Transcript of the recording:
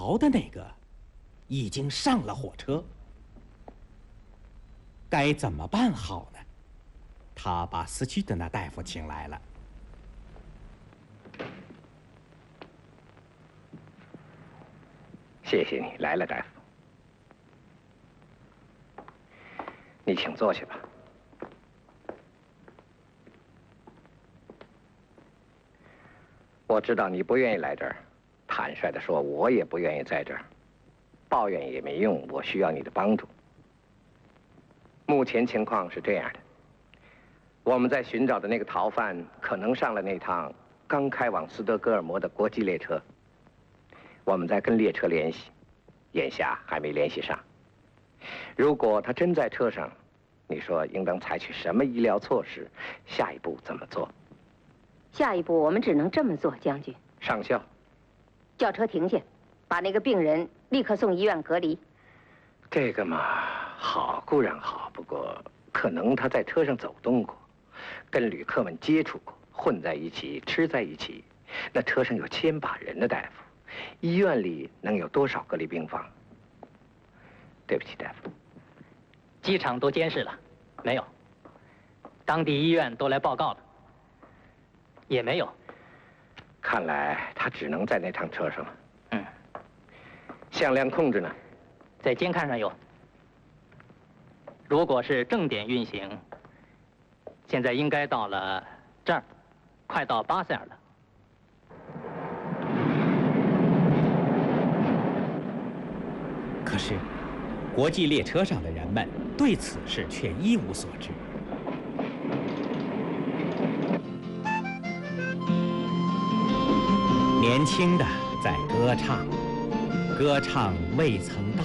逃的那个已经上了火车，该怎么办好呢？他把死去的那大夫请来了。 谢谢你来了，大夫。你请坐下吧。我知道你不愿意来这儿，坦率地说，我也不愿意在这儿。抱怨也没用，我需要你的帮助。目前情况是这样的，我们在寻找的那个逃犯可能上了那趟刚开往斯德哥尔摩的国际列车。我们在跟列车联系，眼下还没联系上。如果他真在车上，你说应当采取什么医疗措施？下一步怎么做？ 下一步我们只能这么做，将军。 上校， 叫车停下，把那个病人立刻送医院隔离。 这个嘛，好固然好，不过可能他在车上走动过，跟旅客们接触过，混在一起，吃在一起。那车上有1000把人的大夫，医院里能有多少隔离病房？对不起，大夫。 机场都监视了，没有。当地医院都来报告了，也没有。 看来他只能在那趟车上了。 嗯。 向量控制呢？ 在监看上有。如果是正点运行，现在应该到了这儿，快到巴塞尔了。 可是，国际列车上的人们对此事却一无所知。年轻的在歌唱，歌唱未曾到。